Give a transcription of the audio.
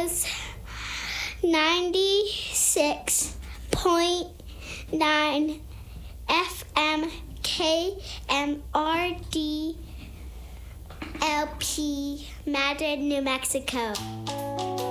is 96.9 FM KMRD LP, Madrid, New Mexico.